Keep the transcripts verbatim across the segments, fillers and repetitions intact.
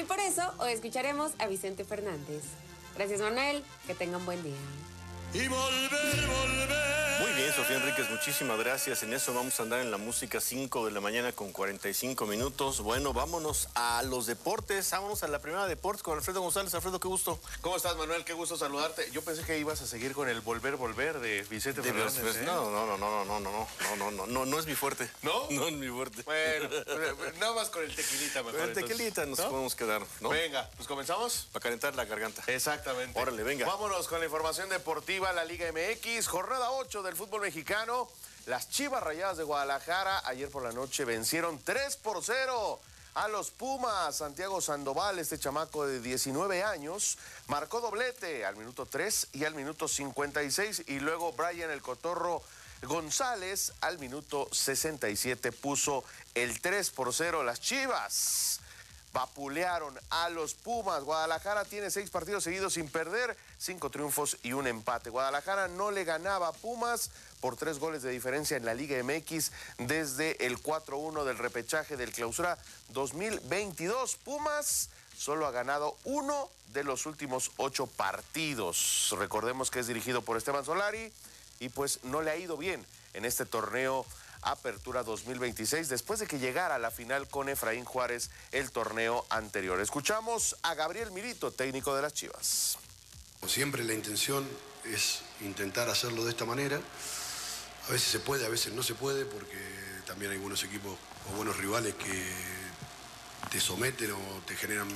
por eso hoy escucharemos a Vicente Fernández. Gracias, Manuel. Que tengan buen día. Y volver, volver. Muy bien, Sofía Enríquez, muchísimas gracias. En eso vamos a andar en la música, cinco de la mañana con cuarenta y cinco minutos. Bueno, vámonos a los deportes. Vámonos a la primera de deportes con Alfredo González. Alfredo, qué gusto. ¿Cómo estás, Manuel? Qué gusto saludarte. Yo pensé que ibas a seguir con el volver, volver de Vicente De Fernández. los, ¿eh? No, no, no, no, no, no, no, no, no, no, no, no es mi fuerte. ¿No? No es mi fuerte. Bueno, nada más con el tequilita mejor. Con el tequilita entonces, nos ¿no? podemos quedar, ¿no? Venga, pues comenzamos. Para calentar la garganta. Exactamente. Órale, venga. Vámonos con la información deportiva, la Liga M X, jornada ocho del fútbol mexicano. Las Chivas Rayadas de Guadalajara ayer por la noche vencieron tres por cero a los Pumas. Santiago Sandoval, este chamaco de diecinueve años, marcó doblete al minuto tres y al minuto cincuenta y seis. Y luego Brian el Cotorro González al minuto sesenta y siete puso el tres por cero. Las Chivas vapulearon a los Pumas. Guadalajara tiene seis partidos seguidos sin perder, cinco triunfos y un empate. Guadalajara no le ganaba a Pumas por tres goles de diferencia en la Liga M X desde el cuatro uno del repechaje del Clausura dos mil veintidós. Pumas solo ha ganado uno de los últimos ocho partidos. Recordemos que es dirigido por Esteban Solari y pues no le ha ido bien en este torneo Apertura dos mil veintiséis, después de que llegara a la final con Efraín Juárez el torneo anterior. Escuchamos a Gabriel Milito, técnico de las Chivas. Siempre la intención es intentar hacerlo de esta manera. A veces se puede, a veces no se puede, porque también hay buenos equipos o buenos rivales que te someten o te generan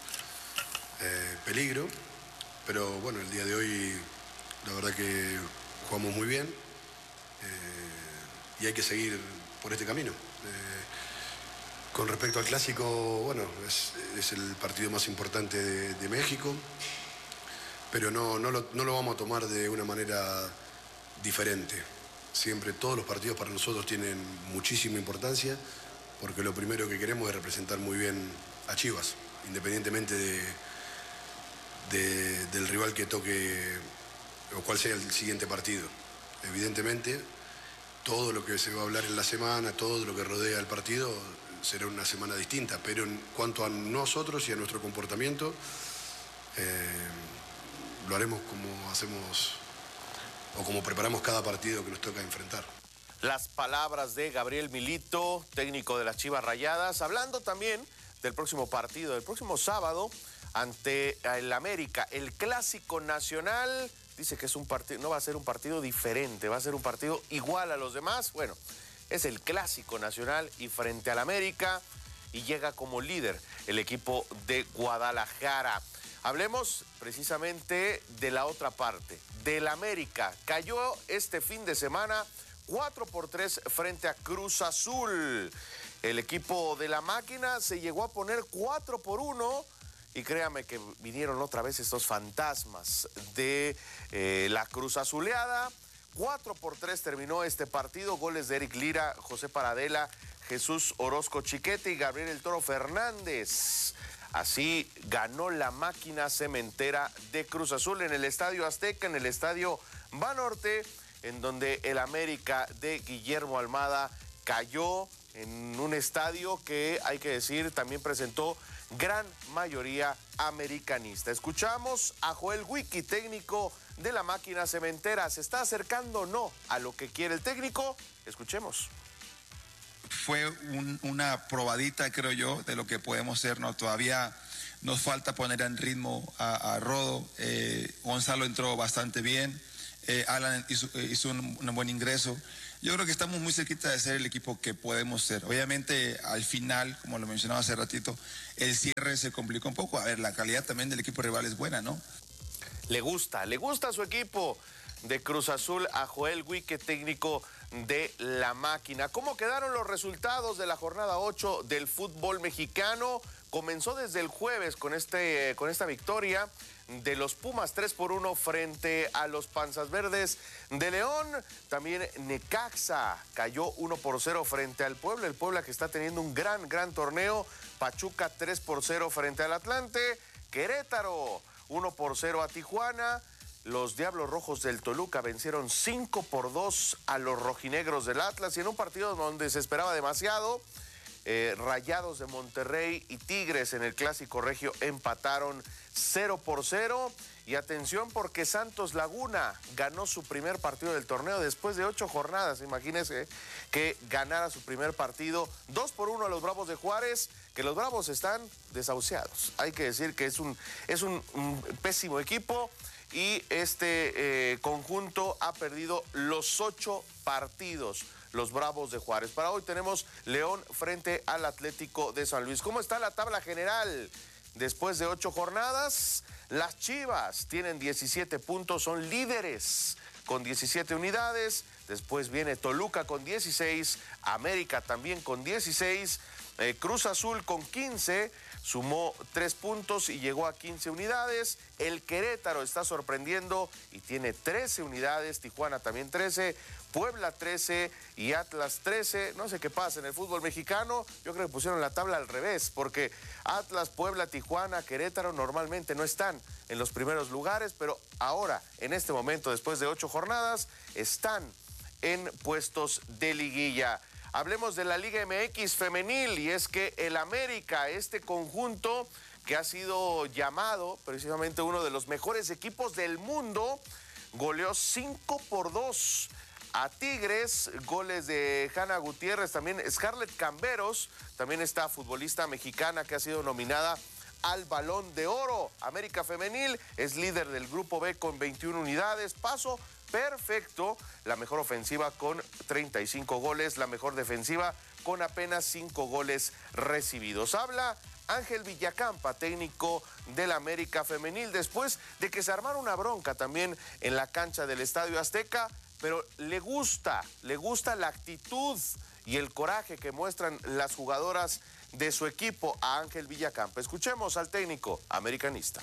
eh, peligro. Pero bueno, el día de hoy la verdad que jugamos muy bien. Eh, y hay que seguir por este camino. Eh, con respecto al clásico, bueno, es, es el partido más importante de, de México, pero no, no, lo, no lo vamos a tomar de una manera diferente. Siempre todos los partidos para nosotros tienen muchísima importancia, porque lo primero que queremos es representar muy bien a Chivas, independientemente de, de, del rival que toque o cuál sea el siguiente partido. Evidentemente, todo lo que se va a hablar en la semana, todo lo que rodea el partido, será una semana distinta. Pero en cuanto a nosotros y a nuestro comportamiento, eh, lo haremos como hacemos o como preparamos cada partido que nos toca enfrentar. Las palabras de Gabriel Milito, técnico de las Chivas Rayadas, hablando también del próximo partido, del próximo sábado ante el América, el Clásico Nacional. Dice que es un partido, no va a ser un partido diferente, va a ser un partido igual a los demás. Bueno, es el Clásico Nacional y frente al América, y llega como líder el equipo de Guadalajara. Hablemos precisamente de la otra parte, del América. Cayó este fin de semana cuatro por tres frente a Cruz Azul. El equipo de la máquina se llegó a poner cuatro por uno. Y créame que vinieron otra vez estos fantasmas de eh, la Cruz Azuleada. cuatro por tres terminó este partido. Goles de Eric Lira, José Paradela, Jesús Orozco Chiquete y Gabriel El Toro Fernández. Así ganó la máquina cementera de Cruz Azul en el Estadio Azteca, en el Estadio Banorte, en donde el América de Guillermo Almada cayó en un estadio que, hay que decir, también presentó gran mayoría americanista. Escuchamos a Joel Wiki, técnico de la máquina cementera. ¿Se está acercando o no a lo que quiere el técnico? Escuchemos. Fue un, una probadita, creo yo, de lo que podemos ser, ¿no? Todavía nos falta poner en ritmo a, a Rodo. Eh, Gonzalo entró bastante bien. Eh, Alan hizo, hizo un, un buen ingreso. Yo creo que estamos muy cerquita de ser el equipo que podemos ser. Obviamente, al final, como lo mencionaba hace ratito, el cierre se complicó un poco. A ver, la calidad también del equipo rival es buena, ¿no? Le gusta, le gusta a su equipo de Cruz Azul, a Joel Wiki, técnico de la máquina. ¿Cómo quedaron los resultados de la jornada ocho del fútbol mexicano? Comenzó desde el jueves con, este, con esta victoria de los Pumas tres por uno frente a los Panzas Verdes de León. También Necaxa cayó uno por cero frente al Puebla. El Puebla que está teniendo un gran, gran torneo. Pachuca tres por cero frente al Atlante. Querétaro uno por cero a Tijuana. Los Diablos Rojos del Toluca vencieron cinco por dos a los rojinegros del Atlas. Y en un partido donde se esperaba demasiado, Eh, Rayados de Monterrey y Tigres en el Clásico Regio empataron cero por cero. Y atención porque Santos Laguna ganó su primer partido del torneo después de ocho jornadas. Imagínense que ganara su primer partido dos por uno a los Bravos de Juárez, que los Bravos están desahuciados. Hay que decir que es un, es un, un pésimo equipo y este eh, conjunto ha perdido los ocho partidos. Los Bravos de Juárez. Para hoy tenemos León frente al Atlético de San Luis. ¿Cómo está la tabla general? Después de ocho jornadas, las Chivas tienen diecisiete puntos, son líderes con diecisiete unidades. Después viene Toluca con dieciséis, América también con dieciséis, eh, Cruz Azul con quince, sumó tres puntos y llegó a quince unidades. El Querétaro está sorprendiendo y tiene trece unidades, Tijuana también trece, Puebla trece y Atlas trece. No sé qué pasa en el fútbol mexicano. Yo creo que pusieron la tabla al revés, porque Atlas, Puebla, Tijuana, Querétaro normalmente no están en los primeros lugares, pero ahora, en este momento, después de ocho jornadas, están en puestos de liguilla. Hablemos de la Liga M X femenil, y es que el América, este conjunto que ha sido llamado precisamente uno de los mejores equipos del mundo, goleó cinco por dos a Tigres, goles de Hanna Gutiérrez, también Scarlett Camberos, también esta futbolista mexicana que ha sido nominada al Balón de Oro. América Femenil es líder del Grupo B con veintiuna unidades, paso perfecto, la mejor ofensiva con treinta y cinco goles, la mejor defensiva con apenas cinco goles recibidos. Habla Ángel Villacampa, técnico del América Femenil, después de que se armara una bronca también en la cancha del Estadio Azteca, pero le gusta, le gusta la actitud y el coraje que muestran las jugadoras de su equipo a Ángel Villacampa. Escuchemos al técnico americanista.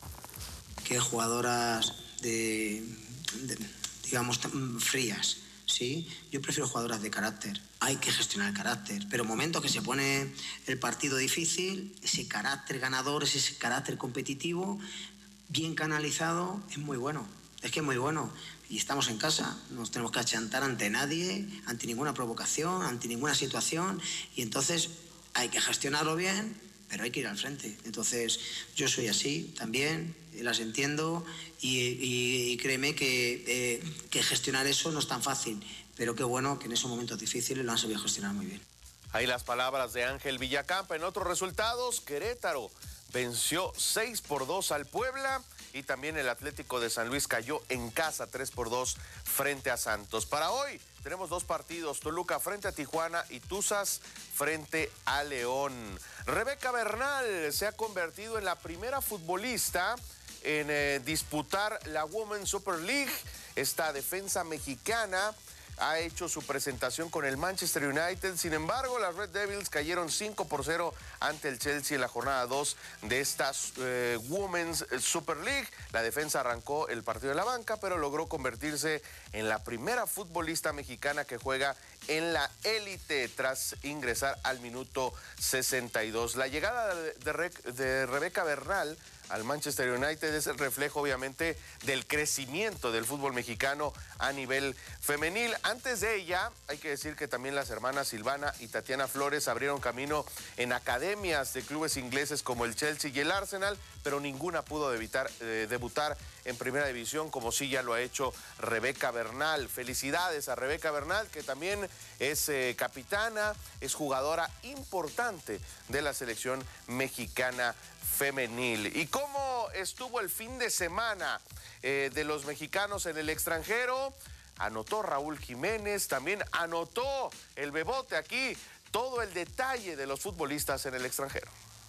Que jugadoras de, de digamos, frías, ¿sí? Yo prefiero jugadoras de carácter. Hay que gestionar el carácter, pero momentos que se pone el partido difícil, ese carácter ganador, ese carácter competitivo, bien canalizado, es muy bueno. Es que es muy bueno. Y estamos en casa, no nos tenemos que achantar ante nadie, ante ninguna provocación, ante ninguna situación, y entonces hay que gestionarlo bien, pero hay que ir al frente. Entonces yo soy así también, las entiendo, y, y, y créeme que, eh, que gestionar eso no es tan fácil, pero qué bueno que en esos momentos difíciles lo han sabido gestionar muy bien. Ahí las palabras de Ángel Villacampa. En otros resultados, Querétaro venció seis por dos al Puebla, y también el Atlético de San Luis cayó en casa tres por dos frente a Santos. Para hoy tenemos dos partidos, Toluca frente a Tijuana y Tuzas frente a León. Rebeca Bernal se ha convertido en la primera futbolista en eh, disputar la Women's Super League. Esta defensa mexicana ha hecho su presentación con el Manchester United. Sin embargo, las Red Devils cayeron cinco por cero ante el Chelsea en la jornada dos de esta eh, Women's Super League. La defensa arrancó el partido de la banca, pero logró convertirse en la primera futbolista mexicana que juega en la élite tras ingresar al minuto sesenta y dos. La llegada de, de, Re, de Rebeca Bernal al Manchester United es el reflejo, obviamente, del crecimiento del fútbol mexicano a nivel femenil. Antes de ella, hay que decir que también las hermanas Silvana y Tatiana Flores abrieron camino en academias de clubes ingleses como el Chelsea y el Arsenal, pero ninguna pudo debutar, eh, debutar en primera división, como sí ya lo ha hecho Rebeca Bernal. Felicidades a Rebeca Bernal, que también es eh, capitana, es jugadora importante de la selección mexicana femenil. ¿Y cómo estuvo el fin de semana eh, de los mexicanos en el extranjero? Anotó Raúl Jiménez, también anotó el Bebote aquí. Todo el detalle de los futbolistas en el extranjero.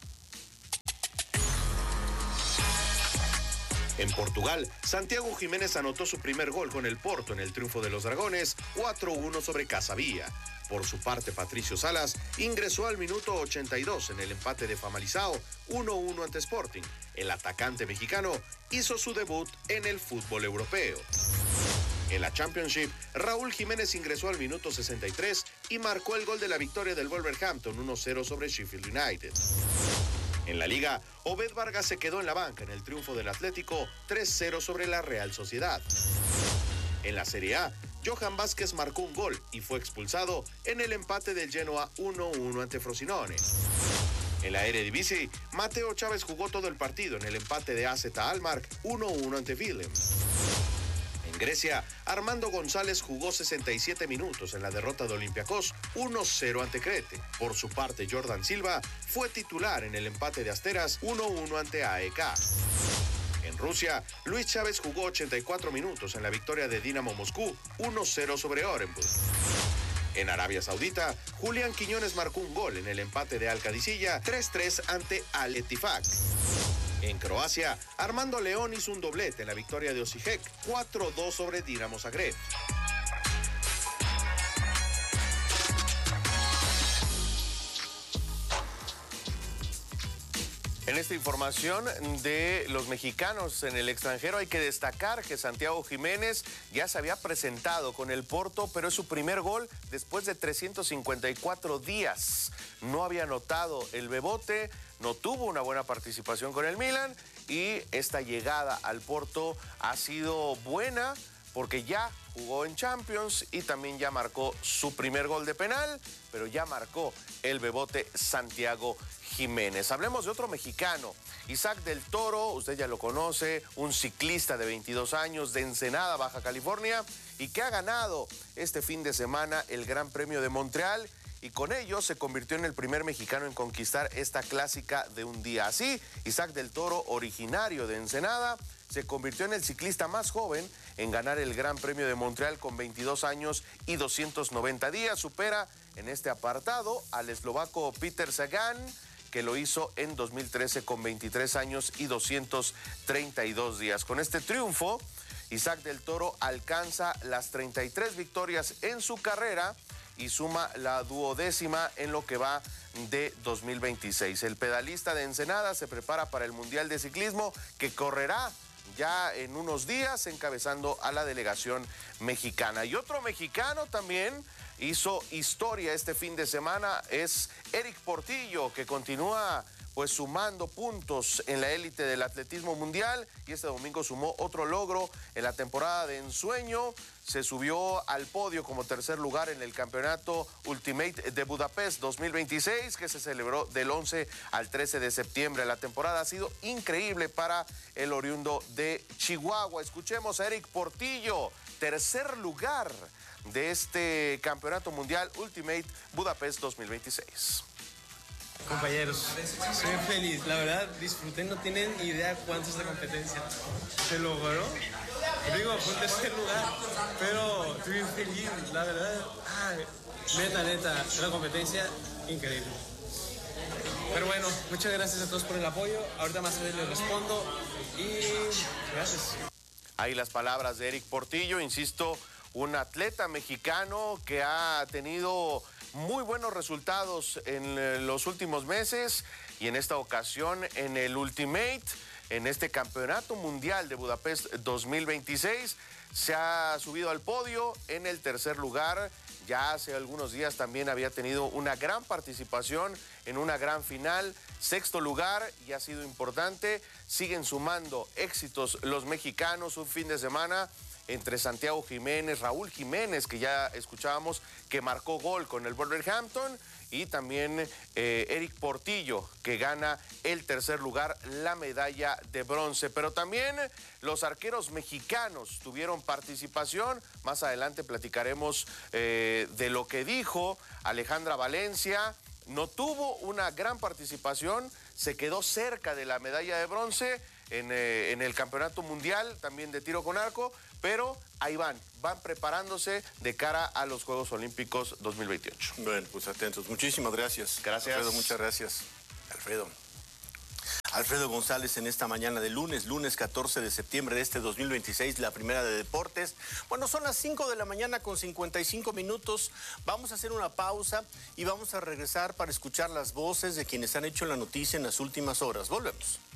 En Portugal, Santiago Jiménez anotó su primer gol con el Porto en el triunfo de los Dragones, cuatro uno sobre Casabía. Por su parte, Patricio Salas ingresó al minuto ochenta y dos en el empate de Famalicao, uno uno ante Sporting. El atacante mexicano hizo su debut en el fútbol europeo. En la Championship, Raúl Jiménez ingresó al minuto sesenta y tres y marcó el gol de la victoria del Wolverhampton uno cero sobre Sheffield United. En la Liga, Obed Vargas se quedó en la banca en el triunfo del Atlético tres cero sobre la Real Sociedad. En la Serie A, Johan Vázquez marcó un gol y fue expulsado en el empate del Genoa uno uno ante Frosinone. En la Eredivisie, Mateo Chávez jugó todo el partido en el empate de A Z Alkmaar uno uno ante Willem. En Grecia, Armando González jugó sesenta y siete minutos en la derrota de Olympiacos uno cero ante Crete. Por su parte, Jordan Silva fue titular en el empate de Asteras uno uno ante A E K. En Rusia, Luis Chávez jugó ochenta y cuatro minutos en la victoria de Dinamo Moscú uno cero sobre Orenburg. En Arabia Saudita, Julián Quiñones marcó un gol en el empate de Al Qadisiyah tres tres ante Al Ettifaq. En Croacia, Armando León hizo un doblete en la victoria de Osijek cuatro dos sobre Dinamo Zagreb. En esta información de los mexicanos en el extranjero hay que destacar que Santiago Jiménez ya se había presentado con el Porto, pero es su primer gol después de trescientos cincuenta y cuatro días. No había anotado el Bebote, no tuvo una buena participación con el Milan y esta llegada al Porto ha sido buena porque ya jugó en Champions y también ya marcó su primer gol de penal, pero ya marcó el Bebote Santiago Jiménez. Hablemos de otro mexicano, Isaac del Toro, usted ya lo conoce, un ciclista de veintidós años de Ensenada, Baja California, y que ha ganado este fin de semana el Gran Premio de Montreal, y con ello se convirtió en el primer mexicano en conquistar esta clásica de un día. Así, Isaac del Toro, originario de Ensenada, se convirtió en el ciclista más joven en ganar el Gran Premio de Montreal con veintidós años y doscientos noventa días. Supera en este apartado al eslovaco Peter Sagan, que lo hizo en dos mil trece con veintitrés años y doscientos treinta y dos días. Con este triunfo, Isaac del Toro alcanza las treinta y tres victorias en su carrera y suma la duodécima en lo que va de dos mil veintiséis. El pedalista de Ensenada se prepara para el Mundial de Ciclismo que correrá ya en unos días encabezando a la delegación mexicana. Y otro mexicano también hizo historia este fin de semana, es Eric Portillo, que continúa pues sumando puntos en la élite del atletismo mundial y este domingo sumó otro logro en la temporada de ensueño. Se subió al podio como tercer lugar en el campeonato Ultimate de Budapest dos mil veintiséis, que se celebró del once al trece de septiembre. La temporada ha sido increíble para el oriundo de Chihuahua. Escuchemos a Eric Portillo, tercer lugar de este campeonato mundial Ultimate Budapest dos mil veintiséis. Compañeros, soy feliz, la verdad disfruté, no tienen idea cuánto es esta competencia. Se logró, digo, fue un tercer lugar, pero estoy bien feliz, la verdad, ay, neta, neta, la competencia increíble. Pero bueno, muchas gracias a todos por el apoyo, ahorita más tarde les respondo y gracias. Ahí las palabras de Eric Portillo, insisto, un atleta mexicano que ha tenido muy buenos resultados en los últimos meses y en esta ocasión en el Ultimate, en este campeonato mundial de Budapest dos mil veintiséis, se ha subido al podio en el tercer lugar. Ya hace algunos días también había tenido una gran participación en una gran final, sexto lugar, y ha sido importante. Siguen sumando éxitos los mexicanos, un fin de semana entre Santiago Jiménez, Raúl Jiménez, que ya escuchábamos, que marcó gol con el Wolverhampton, y también eh, Eric Portillo, que gana el tercer lugar, la medalla de bronce. Pero también los arqueros mexicanos tuvieron participación. Más adelante platicaremos eh, de lo que dijo Alejandra Valencia. No tuvo una gran participación, se quedó cerca de la medalla de bronce en, eh, en el campeonato mundial, también de tiro con arco, pero ahí van, van preparándose de cara a los Juegos Olímpicos dos mil veintiocho. Bueno, pues atentos. Muchísimas gracias. Gracias. Alfredo, muchas gracias. Alfredo. Alfredo González en esta mañana de lunes, lunes catorce de septiembre de este dos mil veintiséis, la primera de deportes. Bueno, son las cinco de la mañana con cincuenta y cinco minutos. Vamos a hacer una pausa y vamos a regresar para escuchar las voces de quienes han hecho la noticia en las últimas horas. Volvemos.